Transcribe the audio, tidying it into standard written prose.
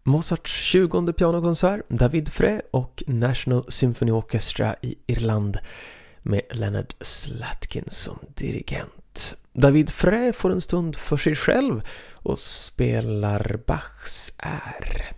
Mozarts 20:e pianokonsert, David Frey och National Symphony Orchestra i Irland med Leonard Slatkin som dirigent. David Frey får en stund för sig själv och spelar Bachs R.